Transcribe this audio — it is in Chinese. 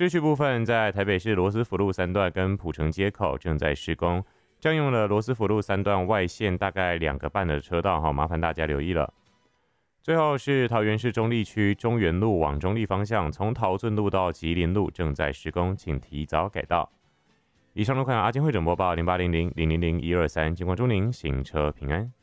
市区部分在台北市罗斯福路3段跟埔城街口正在施工，占用了罗斯福路3段外线大概2个半的车道，麻烦大家留意了。最后是桃园市中坜区中原路往中坜方向，从桃圳路到吉林路正在施工，请提早改道。以上路况阿金会诊播报0800000123，金光祝您行车平安。